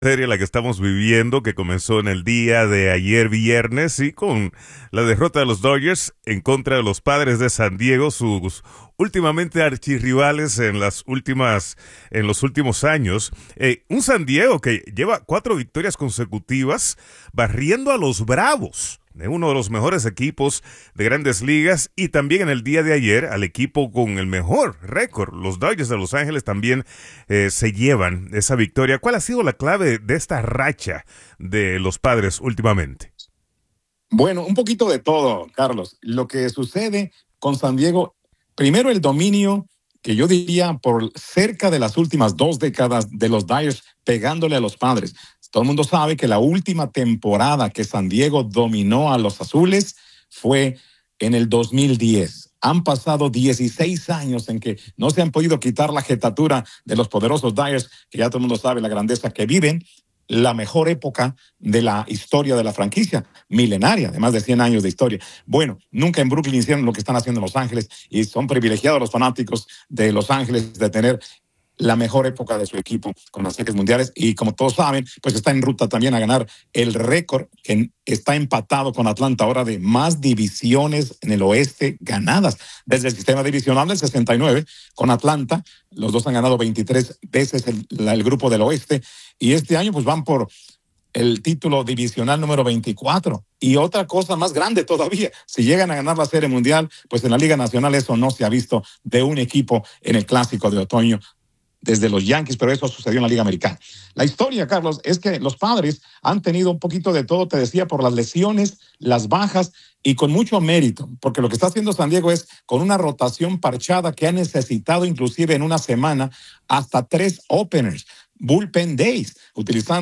Serie la que estamos viviendo, que comenzó en el día de ayer viernes y con la derrota de los Dodgers en contra de los Padres de San Diego, sus últimamente archirrivales en los últimos años. Un San Diego que lleva 4 victorias consecutivas, barriendo a los Bravos, de uno de los mejores equipos de Grandes Ligas, y también en el día de ayer al equipo con el mejor récord, los Dodgers de Los Ángeles, también se llevan esa victoria. ¿Cuál ha sido la clave de esta racha de los Padres últimamente? Bueno, un poquito de todo, Carlos. Lo que sucede con San Diego, primero el dominio que yo diría por cerca de las últimas 2 décadas de los Dyers pegándole a los Padres. Todo el mundo sabe que la última temporada que San Diego dominó a los Azules fue en el 2010. Han pasado 16 años en que no se han podido quitar la jetatura de los poderosos Dyers, que ya todo el mundo sabe la grandeza que viven, la mejor época de la historia de la franquicia, milenaria, de más de 100 años de historia. Bueno, nunca en Brooklyn hicieron lo que están haciendo en Los Ángeles y son privilegiados los fanáticos de Los Ángeles de tener la mejor época de su equipo con las series mundiales y como todos saben, pues está en ruta también a ganar el récord que está empatado con Atlanta ahora de más divisiones en el oeste ganadas desde el sistema divisional del 69 con Atlanta. Los dos han ganado 23 veces el grupo del oeste y este año pues van por el título divisional número 24. Y otra cosa más grande todavía, si llegan a ganar la Serie Mundial, pues en la Liga Nacional eso no se ha visto de un equipo en el Clásico de Otoño desde los Yankees, pero eso sucedió en la Liga Americana. La historia, Carlos, es que los Padres han tenido un poquito de todo, te decía, por las lesiones, las bajas y con mucho mérito, porque lo que está haciendo San Diego es con una rotación parchada que ha necesitado inclusive en una semana hasta 3 openers, bullpen days, utilizando